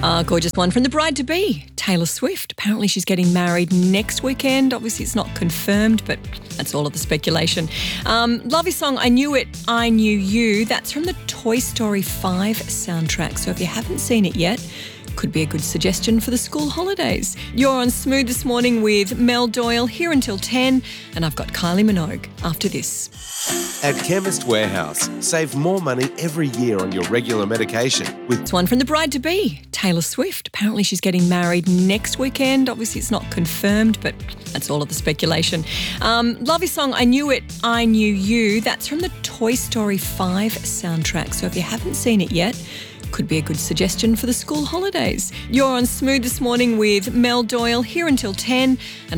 Gorgeous one from the bride-to-be, Taylor Swift. Apparently she's getting married next weekend. Obviously it's not confirmed, but that's all of the speculation. Lovely song, I Knew It, I Knew You. That's from the Toy Story 5 soundtrack. So if you haven't seen it yet, could be a good suggestion for the school holidays. You're on Smooth this morning with Mel Doyle, here until 10, and I've got Kylie Minogue after this. At Chemist Warehouse, save more money every year on your regular medication with It's one from the bride-to-be, Taylor Swift. Apparently she's getting married next weekend. Obviously it's not confirmed, but that's all of the speculation. Lovely song, I Knew It, I Knew You. That's from the Toy Story 5 soundtrack. So if you haven't seen it yet, could be a good suggestion for the school holidays. You're on Smooth this morning with Mel Doyle, here until 10, and